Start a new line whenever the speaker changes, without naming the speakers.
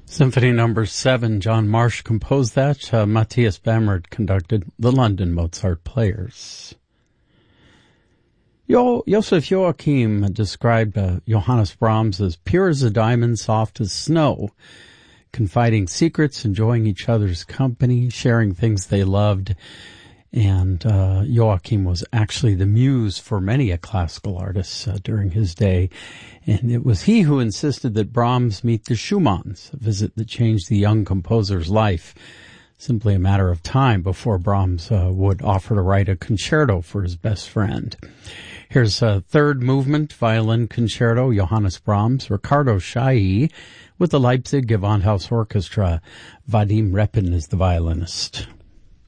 Symphony Number 7, John Marsh composed that. Matthias Bamert conducted. The London Mozart Players. Joseph Joachim described Johannes Brahms as pure as a diamond, soft as snow, confiding secrets, enjoying each other's company, sharing things they loved. And Joachim was actually the muse for many a classical artist during his day. And it was he who insisted that Brahms meet the Schumanns, a visit that changed the young composer's life. Simply a matter of time before Brahms would offer to write a concerto for his best friend. Here's a third movement, violin concerto, Johannes Brahms, Ricardo Chailly, with the Leipzig Gewandhaus Orchestra. Vadim Repin is the violinist.